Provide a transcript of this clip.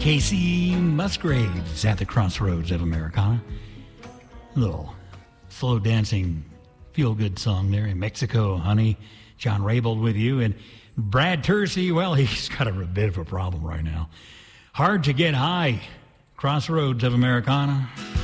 Casey Musgraves at the Crossroads of Americana. A little slow dancing, feel-good song there in Mexico, honey. John Raybould with you. And Brad Tersey, well, he's got a bit of a problem right now. Hard to get high. Crossroads of Americana.